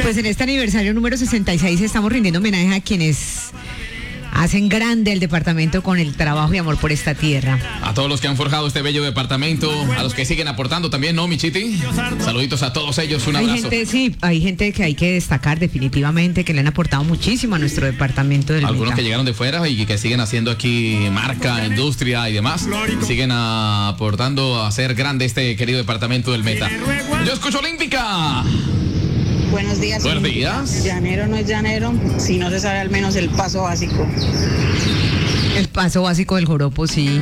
Pues en este aniversario número 66 estamos rindiendo homenaje a quienes hacen grande el departamento con el trabajo y amor por esta tierra. A todos los que han forjado este bello departamento, a los que siguen aportando también, ¿no, mi Chiti? Saluditos a todos ellos, un abrazo. Hay gente que hay que destacar definitivamente, que le han aportado muchísimo a nuestro departamento del Algunos Meta. que llegaron de fuera y que siguen haciendo aquí marca, industria y demás. Siguen aportando a hacer grande este querido departamento del Meta. Yo escucho Olímpica. Buenos días. Buenos días. Llanero no es llanero si no se sabe al menos el paso básico. El paso básico del joropo, sí.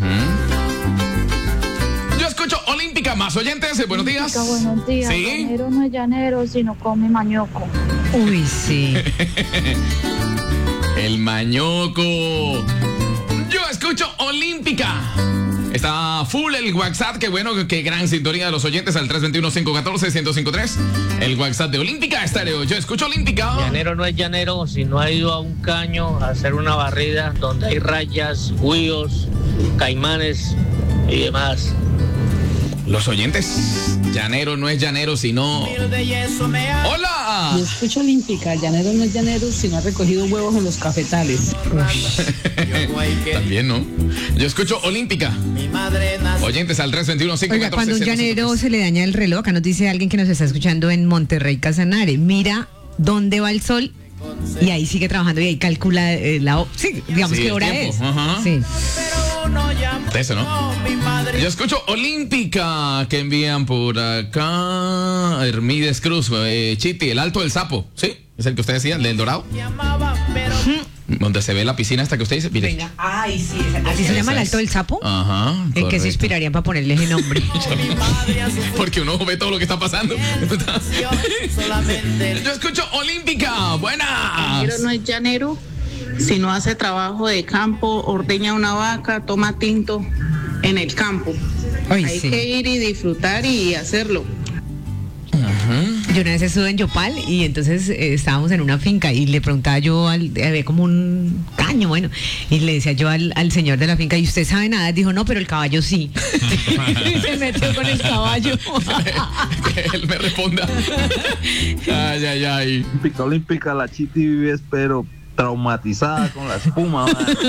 Yo escucho Olímpica, más oyentes. Buenos días. Buenos días. Sí. Llanero no es llanero, sino come mañoco. Uy, sí. El mañoco. Yo escucho Olímpica. Está full el WhatsApp, qué bueno, qué gran sintonía de los oyentes al 321-514-1053. El WhatsApp de Olímpica Estéreo. Yo escucho Olímpica. Llanero no es llanero si no ha ido a un caño a hacer una barrida donde hay rayas, huíos, caimanes y demás. Los oyentes. Llanero no es llanero sino... ¡Hola! Yo escucho Olímpica. Llanero no es llanero si no ha recogido huevos en los cafetales. También, ¿no? Yo escucho Olímpica. Oyentes al 321-514-1053. Oiga, cuando un llanero se le daña el reloj, acá nos dice alguien que nos está escuchando en Monterrey, Casanare, mira dónde va el sol y ahí sigue trabajando y ahí calcula sí, digamos Sí, qué el hora tiempo, es. ajá. Sí. Eso, ¿no? Yo escucho Olímpica que envían por acá. Hermídez Cruz, Chiti, el Alto del Sapo, ¿sí? Es el que usted decía, el del Dorado. Donde se ve la piscina hasta que usted dice, mire. Venga, ay, sí, así se llama el Alto del Sapo. Ajá. ¿En qué se correcto. inspirarían para ponerle ese nombre? Porque uno ve todo lo que está pasando. Yo escucho Olímpica, buenas. Llanero no es llanero si no hace trabajo de campo, ordeña una vaca, toma tinto en el campo. Ay, Hay sí. que ir y disfrutar y hacerlo. Yo una vez estuve en Yopal y entonces estábamos en una finca y le preguntaba yo, había como un caño, bueno, y le decía yo al señor de la finca, ¿y usted sabe nada? Dijo, no, pero el caballo sí. Y se metió con el caballo. Que él me responda. Ay, ay, ay. Olímpica, la Chiti vive, pero traumatizada con la espuma.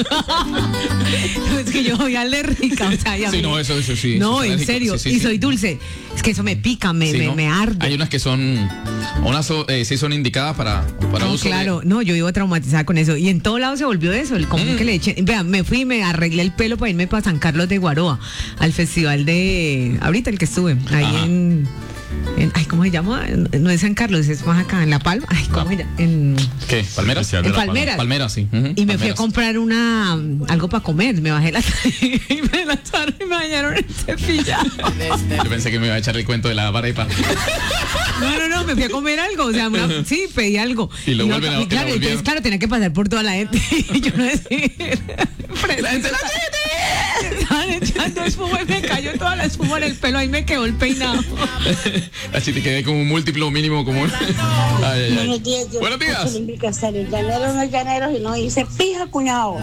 Es que yo soy alérgica, o sea, ya Sí, me- no, eso sí. No, eso es en alérgico. serio, Sí, y sí. soy dulce. Es que eso me pica, Sí, ¿no? me arde. Hay unas que son, sí son indicadas para No, uso de- claro, no, yo vivo traumatizada con eso. Y en todo lado se volvió eso, el común que le eché. Vean, me fui y me arreglé el pelo para irme para San Carlos de Guaroa, al festival de, ahorita el que estuve, ahí Ajá. ay, ¿cómo se llama? No es San Carlos, es más acá, en La Palma. Ay, ¿cómo se llama? ¿Qué? ¿Palmeras? En Palmeras. Palmeras, sí. Ujú, Y me fui a Palmeras. comprar algo para comer, me bajé la y me lanzaron y me bañaron el cepillado. Yo pensé que me iba a echar el cuento de la arepa. No, me fui a comer algo, o sea, sí, pedí algo. Y lo vuelven a- y claro, y lo entonces, volvieron. claro, tenía que pasar por toda la gente. Y yo no decía. La gente la Estaban echando espuma y me cayó toda la espuma en el pelo, ahí me quedó el peinado. La Chiti quedé como un múltiplo mínimo común. Ay, ay, ay. Buenos días. Yo Buenos días. escucho Olímpica Estéreo. Llanero no es llanero si no dice pija, cuñado.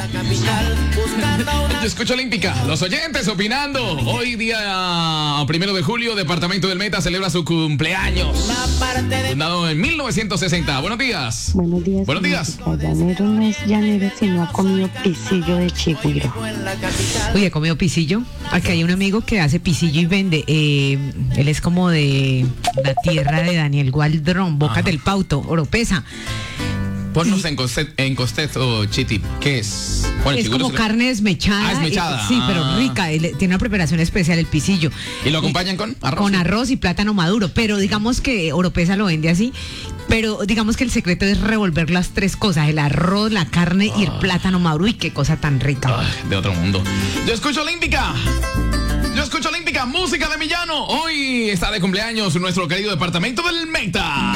Yo escucho Olímpica, los oyentes opinando. Hoy día 1 de julio, Departamento del Meta celebra su cumpleaños. Fundado en 1960. Buenos días. Buenos días. Buenos días. Olímpica. Llanero no es llanero si no ha comido pisillo de chigüiro. Oye, he comido pisillo. Aquí hay un amigo que hace pisillo y vende. Él es como de la tierra de Daniel Gualdrón, Bocas del Pauto, Oropesa. Ponnos en contexto, Chiti. ¿Qué es? Bueno, Es seguro como carne desmechada. Ah, desmechada. Sí, Ah. pero rica. Tiene una preparación especial, el pisillo. ¿Y lo acompañan con arroz? Con arroz y plátano maduro. Pero digamos que Oropesa lo vende así. Pero digamos que el secreto es revolver las tres cosas: el arroz, la carne y el plátano maduro. ¡Y qué cosa tan rica! Ay, de otro mundo. Yo escucho Olímpica. Yo escucho Olímpica, música de Millano. Hoy está de cumpleaños nuestro querido departamento del Meta.